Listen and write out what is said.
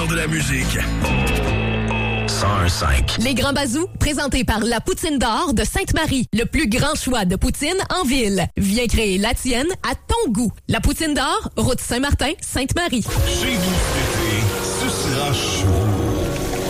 meilleur de la musique. 101.5. Les Grands Bazous, présentés par La Poutine d'Or de Sainte-Marie. Le plus grand choix de poutine en ville. Viens créer la tienne à ton goût. La Poutine d'Or, route Saint-Martin, Sainte-Marie. Chez vous, ce sera chaud.